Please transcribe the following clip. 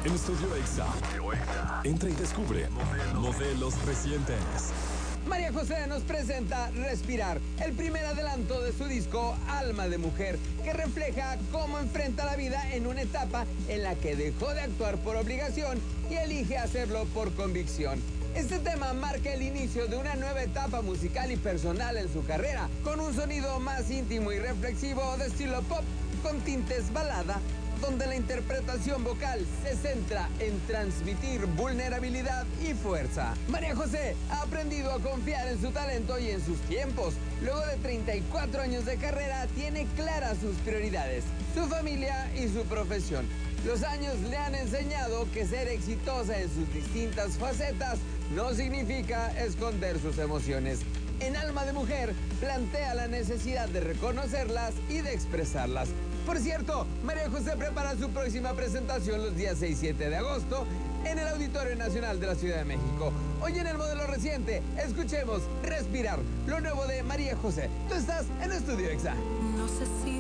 En Estudio Exa. Entra y descubre modelos recientes. María José nos presenta Respirar, el primer adelanto de su disco Alma de Mujer, que refleja cómo enfrenta la vida en una etapa en la que dejó de actuar por obligación y elige hacerlo por convicción. Este tema marca el inicio de una nueva etapa musical y personal en su carrera, con un sonido más íntimo y reflexivo de estilo pop, con tintes balada, donde la interpretación vocal se centra en transmitir vulnerabilidad y fuerza. María José ha aprendido a confiar en su talento y en sus tiempos. Luego de 34 años de carrera, tiene claras sus prioridades, su familia y su profesión. Los años le han enseñado que ser exitosa en sus distintas facetas no significa esconder sus emociones. En Alma de Mujer plantea la necesidad de reconocerlas y de expresarlas. Por cierto, María José prepara su próxima presentación los días 6 y 7 de agosto en el Auditorio Nacional de la Ciudad de México. Hoy en el modelo reciente, escuchemos Respirar, lo nuevo de María José. Tú estás en Estudio Exa. No sé si